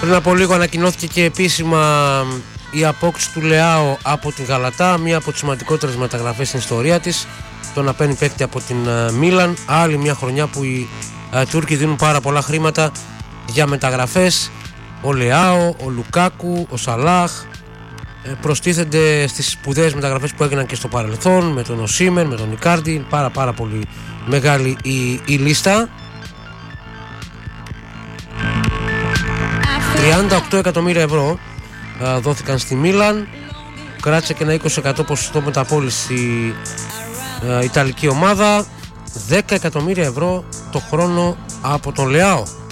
Πριν από λίγο ανακοινώθηκε και επίσημα η απόκτηση του Λεάο από την Γαλατά, μία από τις σημαντικότερες μεταγραφές στην ιστορία της, το να παίρνει παίκτη από την Μίλαν. Άλλη μια χρονιά που οι Τούρκοι δίνουν πάρα πολλά χρήματα για μεταγραφές. Ο Λεάο, ο Λουκάκου, ο Σαλάχ προστίθενται στις σπουδαίες μεταγραφές που έγιναν και στο παρελθόν, με τον Οσίμεν, με τον Ικάρντι. Πάρα πολύ μεγάλη η λίστα. 38 εκατομμύρια ευρώ δόθηκαν στη Μίλαν. Κράτησε και ένα 20% ποσοστό μεταπώληση στη Ιταλική ομάδα. 10 εκατομμύρια ευρώ το χρόνο από τον Λεάο.